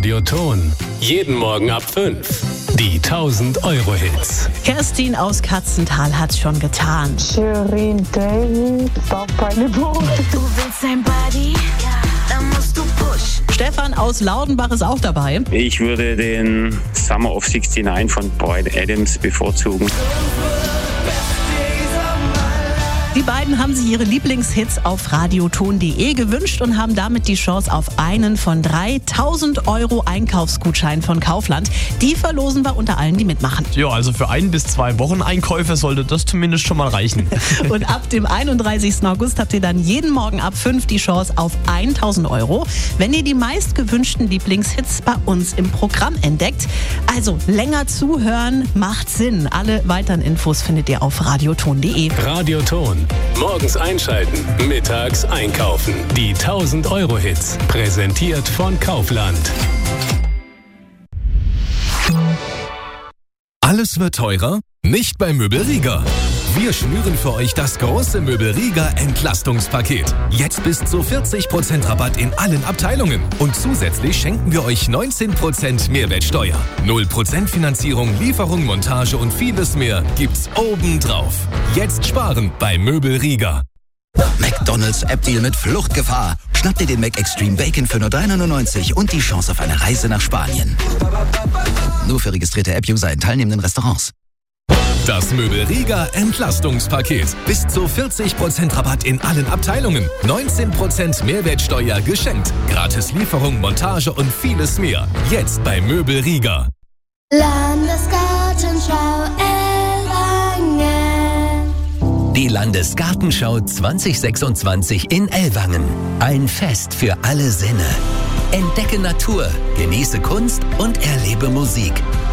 Radioton. Jeden Morgen ab 5. Die 1000-Euro-Hits. Kerstin aus Katzental hat's schon getan. Shirin David, Bauchbeine-Boot. Du willst ein Buddy? Dann musst du push. Stefan aus Laudenbach ist auch dabei. Ich würde den Summer of 69 von Bryan Adams bevorzugen. Die beiden haben sich ihre Lieblingshits auf radioton.de gewünscht und haben damit die Chance auf einen von 3.000 Euro Einkaufsgutschein von Kaufland. Die verlosen wir unter allen, die mitmachen. Ja, also für 1 bis 2 Wochen Einkäufe sollte das zumindest schon mal reichen. Und ab dem 31. August habt ihr dann jeden Morgen ab 5 die Chance auf 1.000 Euro, wenn ihr die meistgewünschten Lieblingshits bei uns im Programm entdeckt. Also länger zuhören macht Sinn. Alle weiteren Infos findet ihr auf radioton.de. Radioton. Morgens einschalten, mittags einkaufen. Die 1000-Euro-Hits. Präsentiert von Kaufland. Alles wird teurer? Nicht bei Möbel Rieger. Wir schnüren für euch das große Möbel Rieger Entlastungspaket. Jetzt bis zu 40% Rabatt in allen Abteilungen. Und zusätzlich schenken wir euch 19% Mehrwertsteuer. 0% Finanzierung, Lieferung, Montage und vieles mehr gibt's obendrauf. Jetzt sparen bei Möbel Rieger. McDonald's App-Deal mit Fluchtgefahr. Schnapp dir den Mac Extreme Bacon für nur 3,99 € und die Chance auf eine Reise nach Spanien. Nur für registrierte App-User in teilnehmenden Restaurants. Das Möbel Rieger Entlastungspaket. Bis zu 40% Rabatt in allen Abteilungen. 19% Mehrwertsteuer geschenkt. Gratis Lieferung, Montage und vieles mehr. Jetzt bei Möbel Rieger. Landesgartenschau Ellwangen. Die Landesgartenschau 2026 in Ellwangen. Ein Fest für alle Sinne. Entdecke Natur, genieße Kunst und erlebe Musik.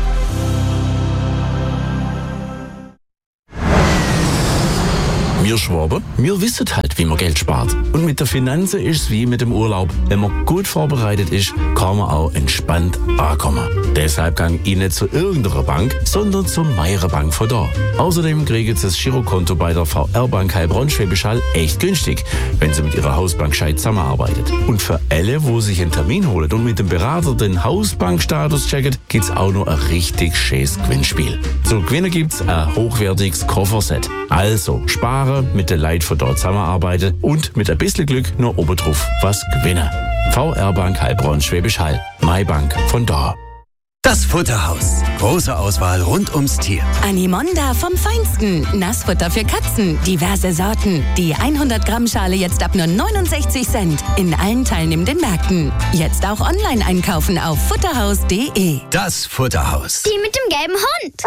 Wir Schwaben, wir wissen halt, wie man Geld spart. Und mit der Finanzen ist es wie mit dem Urlaub. Wenn man gut vorbereitet ist, kann man auch entspannt ankommen. Deshalb gang ich nicht zu irgendeiner Bank, sondern zur Meirer Bank von da. Außerdem kriegen Sie das Girokonto bei der VR-Bank Heilbronn-Schwäbisch Hall echt günstig, wenn Sie mit Ihrer Hausbank gescheit zusammenarbeitet. Und für alle, wo sich einen Termin holen und mit dem Berater den Hausbankstatus checken, gibt's auch noch ein richtig schönes Gewinnspiel. Zu gewinnen gibt's ein hochwertiges Kofferset. Also sparen, mit den Leuten von dort zusammenarbeiten und mit ein bisschen Glück nur obendrauf was gewinnen. VR-Bank Heilbronn-Schwäbisch Hall. My Bank von da. Das Futterhaus. Große Auswahl rund ums Tier. Animonda vom Feinsten. Nassfutter für Katzen. Diverse Sorten. Die 100 Gramm Schale jetzt ab nur 69 Cent. In allen teilnehmenden Märkten. Jetzt auch online einkaufen auf futterhaus.de. Das Futterhaus. Die mit dem gelben Hund.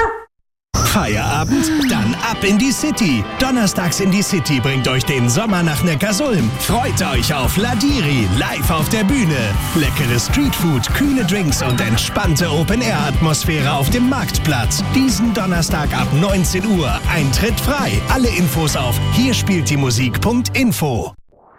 Feierabend? Dann ab in die City. Donnerstags in die City bringt euch den Sommer nach Neckarsulm. Freut euch auf Ladiri, live auf der Bühne. Leckere Streetfood, kühle Drinks und entspannte Open-Air-Atmosphäre auf dem Marktplatz. Diesen Donnerstag ab 19 Uhr. Eintritt frei. Alle Infos auf hierspieltdiemusik.info.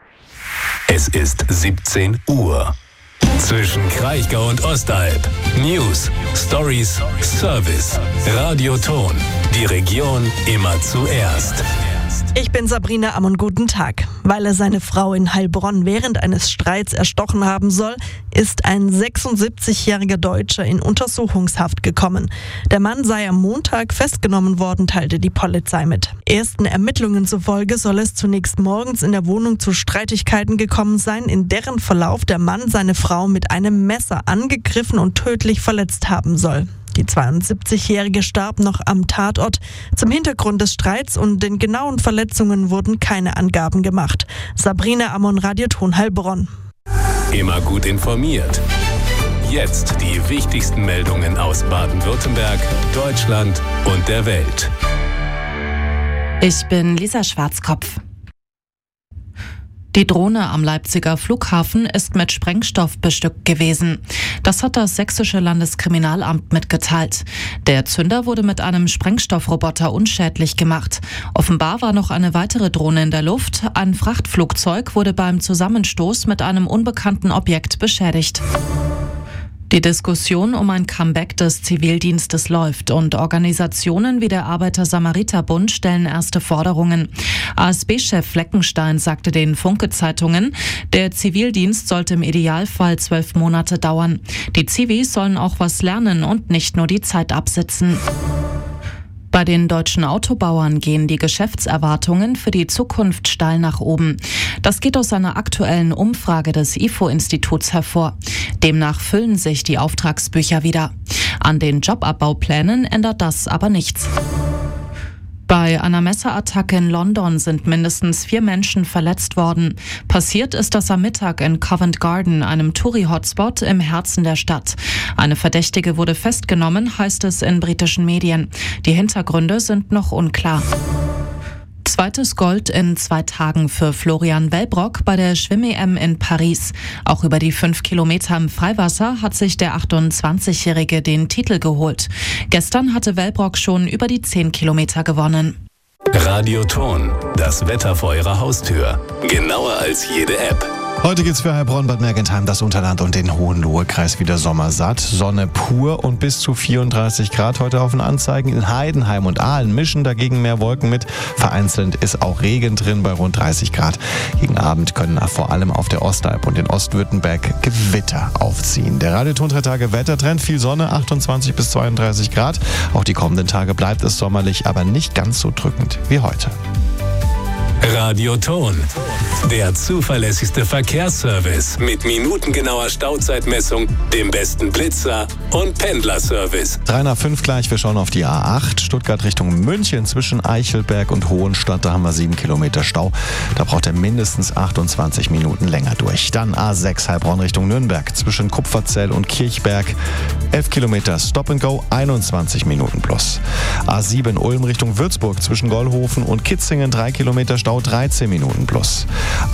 Es ist 17 Uhr. Zwischen Kraichgau und Ostalb. News, Stories, Service. Radioton. Die Region immer zuerst. Ich bin Sabrina Ammon, guten Tag. Weil er seine Frau in Heilbronn während eines Streits erstochen haben soll, ist ein 76-jähriger Deutscher in Untersuchungshaft gekommen. Der Mann sei am Montag festgenommen worden, teilte die Polizei mit. Ersten Ermittlungen zufolge soll es zunächst morgens in der Wohnung zu Streitigkeiten gekommen sein, in deren Verlauf der Mann seine Frau mit einem Messer angegriffen und tödlich verletzt haben soll. Die 72-Jährige starb noch am Tatort. Zum Hintergrund des Streits und den genauen Verletzungen wurden keine Angaben gemacht. Sabrina Ammon, Radioton Heilbronn. Immer gut informiert. Jetzt die wichtigsten Meldungen aus Baden-Württemberg, Deutschland und der Welt. Ich bin Lisa Schwarzkopf. Die Drohne am Leipziger Flughafen ist mit Sprengstoff bestückt gewesen. Das hat das sächsische Landeskriminalamt mitgeteilt. Der Zünder wurde mit einem Sprengstoffroboter unschädlich gemacht. Offenbar war noch eine weitere Drohne in der Luft. Ein Frachtflugzeug wurde beim Zusammenstoß mit einem unbekannten Objekt beschädigt. Die Diskussion um ein Comeback des Zivildienstes läuft und Organisationen wie der Arbeiter-Samariter-Bund stellen erste Forderungen. ASB-Chef Fleckenstein sagte den Funke-Zeitungen, der Zivildienst sollte im Idealfall 12 Monate dauern. Die Zivis sollen auch was lernen und nicht nur die Zeit absitzen. Bei den deutschen Autobauern gehen die Geschäftserwartungen für die Zukunft steil nach oben. Das geht aus einer aktuellen Umfrage des IFO-Instituts hervor. Demnach füllen sich die Auftragsbücher wieder. An den Jobabbauplänen ändert das aber nichts. Bei einer Messerattacke in London sind mindestens 4 Menschen verletzt worden. Passiert ist das am Mittag in Covent Garden, einem Touri-Hotspot im Herzen der Stadt. Eine Verdächtige wurde festgenommen, heißt es in britischen Medien. Die Hintergründe sind noch unklar. Zweites Gold in 2 Tagen für Florian Wellbrock bei der Schwimm-EM in Paris. Auch über die 5 Kilometer im Freiwasser hat sich der 28-Jährige den Titel geholt. Gestern hatte Wellbrock schon über die 10 Kilometer gewonnen. Radioton, das Wetter vor Ihrer Haustür. Genauer als jede App. Heute geht's für Heilbronn, Bad Mergentheim, das Unterland und den Hohenlohe-Kreis wieder sommersatt. Sonne pur und bis zu 34 Grad heute auf den Anzeigen. In Heidenheim und Aalen mischen dagegen mehr Wolken mit. Vereinzelt ist auch Regen drin bei rund 30 Grad. Gegen Abend können vor allem auf der Ostalb und in Ostwürttemberg Gewitter aufziehen. Der Radioton 3 Tage Wettertrend, viel Sonne, 28 bis 32 Grad. Auch die kommenden Tage bleibt es sommerlich, aber nicht ganz so drückend wie heute. Radioton, der zuverlässigste Verkehrsservice mit minutengenauer Stauzeitmessung, dem besten Blitzer und Pendlerservice. 3 nach 5 gleich, wir schauen auf die A8, Stuttgart Richtung München zwischen Eichelberg und Hohenstadt, da haben wir 7 Kilometer Stau. Da braucht er mindestens 28 Minuten länger durch. Dann A6 Heilbronn Richtung Nürnberg zwischen Kupferzell und Kirchberg, 11 Kilometer Stop and Go, 21 Minuten plus. A7 Ulm Richtung Würzburg zwischen Gollhofen und Kitzingen, 3 Kilometer Stau, 13 Minuten plus.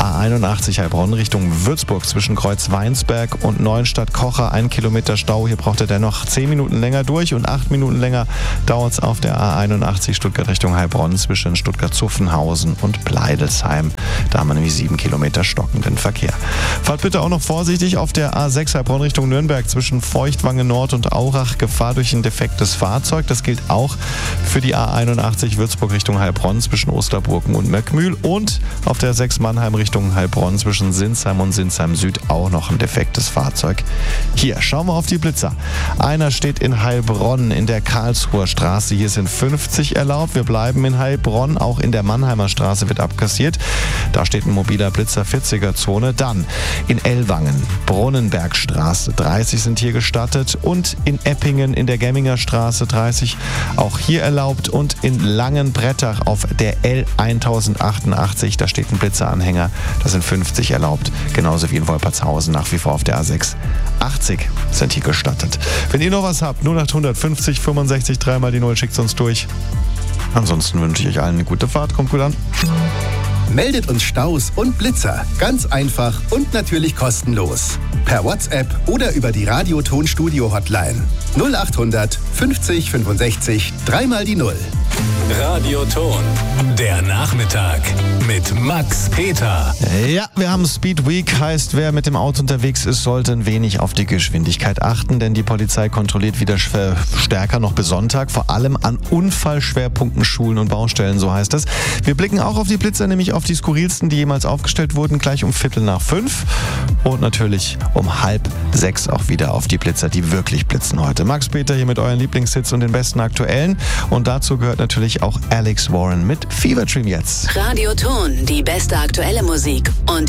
A81 Heilbronn Richtung Würzburg zwischen Kreuz-Weinsberg und Neuenstadt-Kocher, 1 Kilometer Stau. Hier braucht er dennoch 10 Minuten länger durch und 8 Minuten länger dauert es auf der A81 Stuttgart Richtung Heilbronn zwischen Stuttgart-Zuffenhausen und Pleidelsheim. Da haben wir nämlich 7 Kilometer stockenden Verkehr. Fahrt bitte auch noch vorsichtig auf der A6 Heilbronn Richtung Nürnberg zwischen Feuchtwangen Nord und Aurach. Gefahr durch ein defektes Fahrzeug. Das gilt auch für die A81 Würzburg Richtung Heilbronn zwischen Osterburgen und Möckmühl. Und auf der 6 Mannheim Richtung Heilbronn zwischen Sinsheim und Sinsheim Süd auch noch ein defektes Fahrzeug. Hier, schauen wir auf die Blitzer. Einer steht in Heilbronn in der Karlsruher Straße. Hier sind 50 erlaubt. Wir bleiben in Heilbronn. Auch in der Mannheimer Straße wird abkassiert. Da steht ein mobiler Blitzer 40er-Zone. Dann in Ellwangen, Brunnenbergstraße 30 sind hier gestattet. Und in Eppingen in der Gemminger Straße 30 auch hier erlaubt. Und in Langenbrettach auf der L1088, da steht ein Blitzeranhänger, da sind 50 erlaubt, genauso wie in Wolpertshausen nach wie vor auf der A6. 80 sind hier gestattet. Wenn ihr noch was habt, 0850 65 3 mal die 0, schickt uns durch. Ansonsten wünsche ich euch allen eine gute Fahrt, kommt gut an. Meldet uns Staus und Blitzer. Ganz einfach und natürlich kostenlos. Per WhatsApp oder über die Radioton-Studio-Hotline. 0800 50 65 3 mal die 0. Radioton, der Nachmittag mit Max Peter. Ja, wir haben Speed Week, heißt, wer mit dem Auto unterwegs ist, sollte ein wenig auf die Geschwindigkeit achten, denn die Polizei kontrolliert wieder stärker noch bis Sonntag, vor allem an Unfallschwerpunkten, Schulen und Baustellen, so heißt es. Wir blicken auch auf die Blitzer, nämlich auf die skurrilsten, die jemals aufgestellt wurden, gleich um 5:15 und natürlich um 5:30 auch wieder auf die Blitzer, die wirklich blitzen heute. Max Peter hier mit euren Lieblingshits und den besten aktuellen, und dazu gehört natürlich auch Alex Warren mit Fever Dream jetzt. Radioton, die beste aktuelle Musik und